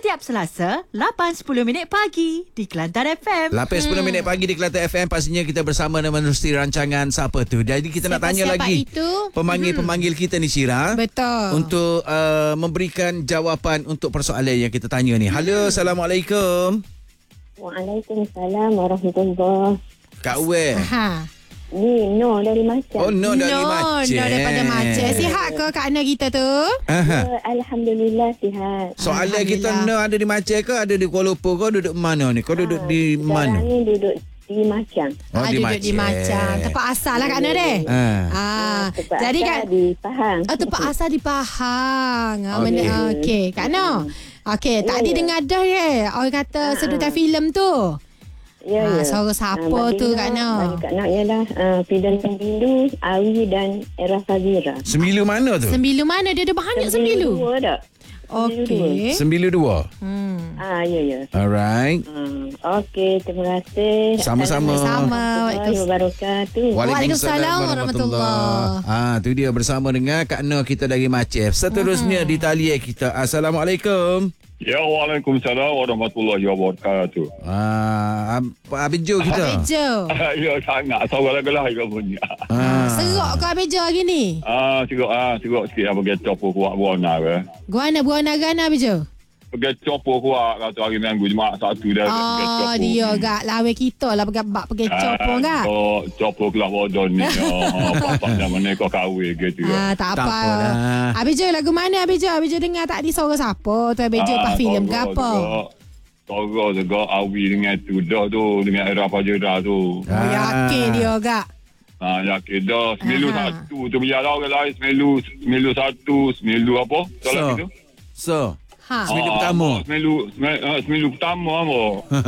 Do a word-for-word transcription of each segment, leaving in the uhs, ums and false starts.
setiap Selasa lapan sepuluh minit pagi di Kelantan F M. lapan sepuluh minit pagi di Kelantan F M. Pastinya kita bersama dengan menerusi rancangan Siapa Tu. Jadi kita nak tanya Siapa lagi itu? Pemanggil-pemanggil kita ni, Syira. Betul. Untuk uh, memberikan jawapan untuk persoalan yang kita tanya ni. Halo, Assalamualaikum. Waalaikumsalam warahmatullahi. Kak Ue. Ha. Ni No dari Macam. Oh, no dari no, Macam. No daripada Macam. Sihat ke Kak Ana kita tu? Aha. Ya, Alhamdulillah sihat. Soalan kita no ada di Macam ke, ada di Kuala Lumpur ke, duduk mana ni? Kau duduk di mana? Sekarang ni duduk di Macam. Oh, ah, di duduk di Macam. Tempat asal lah Kak Ana deh. Ha. Ah, Tempat jadi asal kan di Pahang. oh, tempat asal di Pahang. Ah, Okey. mana okey. Kak Ana. Okey, tadi Ya, ya. dengar dah ya. Orang kata sedutan filem tu. Ya, Ah, ya. suara siapa Ah, tu, bagi Kak Nah? Bagi Kak Nak ialah uh, Fidan Sembilu, Awi dan Era Fazira. Sembilu mana tu? Sembilu mana? Dia ada banyak sembilu. Dua tak? Okey. Sembilu dua. Hmm. Ah, ya, ya. Alright. Hmm. Okey, terima kasih. Sama-sama. Sama. Assalamualaikum wabarakatuh. Waalaikumsalam warahmatullahi. Ah, tu dia bersama dengan Kak Noh kita dari Macef. Seterusnya Hmm. di talian kita. Assalamualaikum. Ya, Waalaikumsalam warahmatullahi wabarakatuh. Ah, Abang Jo kita. Bejo. Ya, sangat. Seorang lagi lah yang punya. Ah. Serok kau Bejo hari ni? Ah, cukup ah, cukup sikit apa kita pun kuat buana ke. Guana buana gana Bejo. Pergi copo kuat kata hari minggu Jumaat satu dah. Oh, dia gak lawe kita lah pergi bak pergi copo gak. Oh, copo kelah bodoh ni. Oh, bapak zaman ni kau kahwin gitu Ah, ya. tak Tak apa. apalah. Abejo lagu mana Abejo? Abejo dengar tak di suara siapa? Tu Abejo Ah, pas filem ke Toro apa? juga. Toro juga Awi dengan tu dah tu dengan era Fajira tu. Oh, yakin dia gak. Ah, yakin dah. Semilu Aha. satu tu biar orang lain semilu semilu satu semilu apa? So, Salah gitu. so. Ha. Semilu pertama. Semilu, semilu, uh, semilu pertama apa?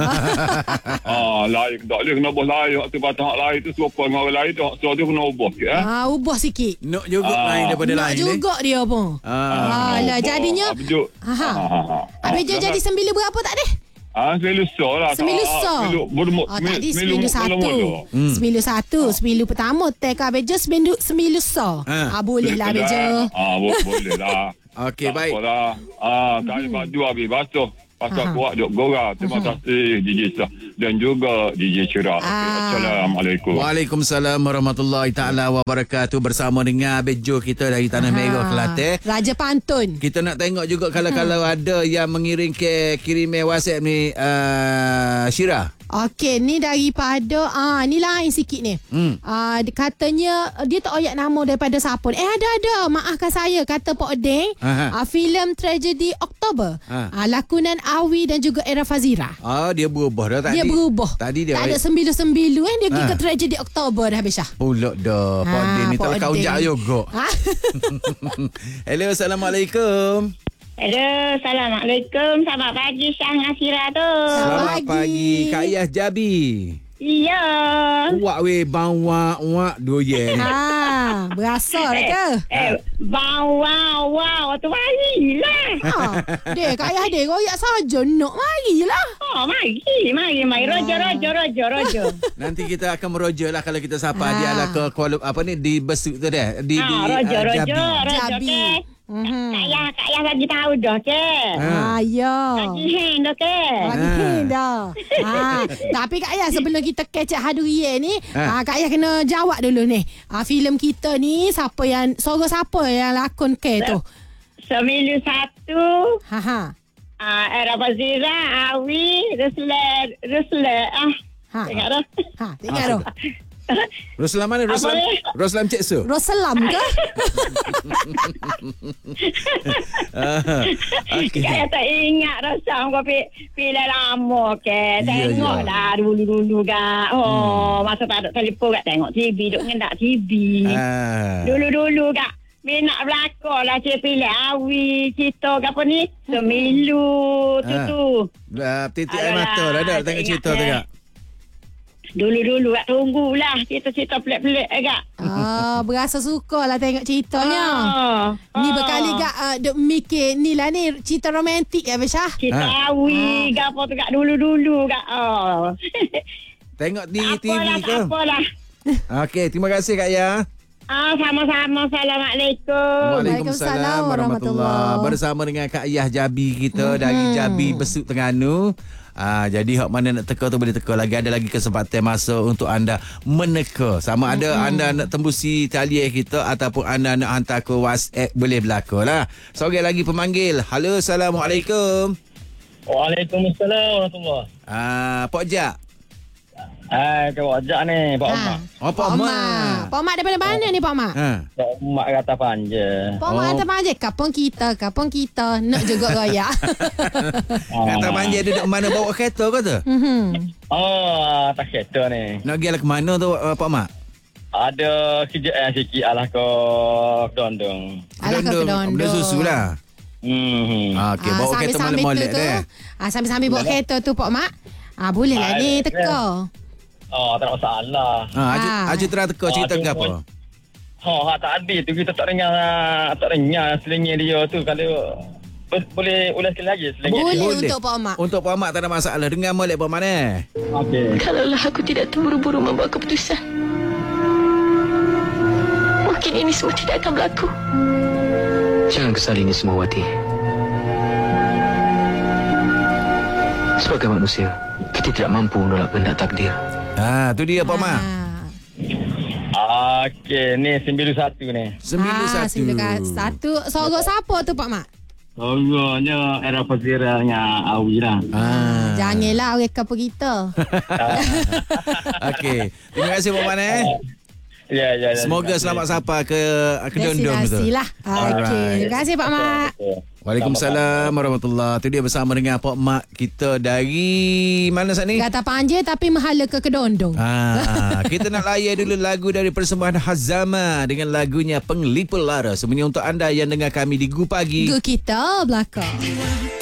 ah, lain tak boleh kena ubah lain. Waktu batang lain tu serupa dengan orang lain tu. So dia kena ubah sikit eh. Ah, ubah sikit. Nok juga Ah. lain daripada Nak lain ni. juga dia pun. Ah. Alah, ubah. jadinya Abjuk. Aha. Ah, Abejo jadi sembilu berapa tak deh? Ah, semilu so lah. Sembilu Ah, so. Semilu bermuk. Oh, tadi sembilu satu. Hmm. Sembilu satu. Sembilu pertama. Tek Abejo sembilu, sembilu so. Ah. Ah, boleh lah Abejo. Ah, bo- boleh lah. Okey, baik. Tak apalah. Ah, kain baju habis basuh. Pasal Aha. kuat duk gorah. Terima kasih D J Sah dan juga D J Syirah. Okay, Ah. Assalamualaikum. Waalaikumsalam warahmatullahi taala wabarakatuh. Bersama dengan Abang Jo kita dari Tanah Merah, Kelantan. Raja Pantun. Kita nak tengok juga kalau-kalau ada yang mengirim ke kiriman WhatsApp ni, uh, Syira. Okey, ni daripada ah ni lain sikit ni. Hmm. Ah dia katanya uh, dia tak ayat nama daripada siapa. ni. Eh ada ada. Maafkan saya kata Pak Odeng. Aha. Ah filem Tragedi Oktober. Ha. Ah lakonan Awi dan juga Era Fazira. Ah, dia berubah dah tadi. Dia berubah. Tadi dia tak ada sembilu-sembilu eh dia pergi Ha. ke Tragedi Oktober dah habis dah. pulak dah. Pak Ha, Din ni Pak tak kau Din. jak juga. Ha? Hello, Assalamualaikum. Hello, Assalamualaikum. Selamat pagi Syang Asira tu. Selamat pagi. pagi. Kak Yas Jabi. Iya. Wak we bang wak wak doyen. ha, berasa dah ke? Eh, wow, wow, wow. Tu marilah. Ha. Dek, Kak Ayah dek royak saja nak marilah. Oh, mari, mari, mari. Rojo, rojo, rojo, rojo. Nanti kita akan meroja lah kalau kita sapa Ah. dia lah ke Kuala apa ni di Besut tu dah. Di di Ah, rojo, ah, rojo, Jabi. rojo, Jabi. ke? Mhm. Kak Yah, Kak Yah bagi tahu dah, ke? Ha. Ah, ya. Bagi hand dah, ke? Lagi Ha. dah. Ha, tapi Kak Ayah sebelum kita kecek Hadurie ni, Ha. ha. Kak Ayah kena jawab dulu ni. Ha, filem kita ni siapa yang suara siapa yang lakon ke tu? Semilu satu. Ha ha. Ah, Era Fazira, Awi, Rusle, Rusle. Ah, Ha. tengok dah. Ha, tengok tu. Roslam mana? Roslam. Apa ni? Roslam Cik Su. Rosalam ke? Ah, okey. Saya tak ingat rasa kau pi pilih lama ke. Ya, Tengok ya. lah dulu-dulu kan. Oh, masa tak ada telefon kat tengok T V, duk ngendak T V. Ah. Dulu-dulu kak minat belakang lah cik pilih Awi, cerita ke apa ni? Semilu tu Ah. tu. Ah, titik air Alah, mata dah ada tengok ingat cerita tu eh. kak. Dulu-dulu kak tunggulah cerita-cerita pelik-pelik eh kak. Ah, berasa suka lah tengok ceritanya. Oh, Ni oh. berkali gak uh, duk mikir ni lah ni cerita romantik ya Besah. Cerita Ah. Awi ke apa tu kak dulu-dulu kak. Oh. Tengok di Tak T V apalah, ke? tak apalah. Okey, terima kasih Kak Ya. Ah, sama-sama. Assalamualaikum. Waalaikumsalam warahmatullahi. Bersama dengan Kak Ayah Jabi kita mm-hmm. dari Jabi Besut Terengganu. Ah, jadi hak mana nak teka tu boleh teka lagi. Ada lagi kesempatan masa untuk anda meneka. Sama ada mm-hmm. anda nak tembusi talian kita ataupun anda nak hantar ke WhatsApp, boleh berlaku lah. Seorang lagi pemanggil. Halo, Assalamualaikum. Waalaikumsalam warahmatullahi. Ah, Pak Jak. Ah, kau ajak ni, Pak Ha. Mak. Oh, Pak Mak. Pak Mak daripada mana ni Pak Mak? Ha. Pak Mak kata panja. Pak Mak Oh. kata manja. Kapong kita, kapong kita. Nak juga raya. Kata manja duduk mana bawa kereta ke tu? Mhm. Oh, tak kereta ni. Nak pergi lah ke mana tu uh, Pak Mak? Ada kejadian sikit alah kau kedondong. Alah kau kedondong. Benda susu lah. Hmm. Ah, okey, bawa kereta sambil-sambil molek-molek tu, deh. ah, sambil-sambil bawa kereta tu Pak Mak. Ah, boleh lah Ah, ni ya. teka. Oh, tak ada masalah. Ha, Aju, Ah. Aju terang teka cerita Ah, ke apa? cuma- Oh, hak tak ada tu kita tak dengar tak dengar selingnya dia tu kalau bo- boleh ulas sekali lagi selingnya Boleh. dia. untuk Pak Mak. Untuk Pak Mak tak ada masalah. Dengar molek Pak Mak ni. Okey. Kalaulah aku tidak terburu-buru membuat keputusan, mungkin ini semua tidak akan berlaku. Jangan kesal ini semua, Wati. Sebagai manusia, kita tidak mampu menolak kehendak takdir. Ha, tu dia Pak Mak. Ah. Okey, ni sembilan satu ni. Sembilan Ah, satu. sembilan satu. Sorok siapa tu Pak Mak? Orangnya era Fazirahnya Awi lah. Ah. Janganlah orang kapal kita. Okey. Terima kasih Pak Mak ni. Ya, ya, ya. Semoga selamat sampai ke ke Dondong tu. Destinasi lah. Okey. Terima kasih Pak Mak. Waalaikumsalam warahmatullahi. Tu dia bersama dengan Pak Mak kita dari mana saat ni? Kata panja tapi mahala ke kedondong. Ah, kita nak layan dulu lagu dari persembahan Hazama dengan lagunya Penglipur Lara. Sebenarnya untuk anda yang dengar kami di Gu Pagi. Gu kita belakang.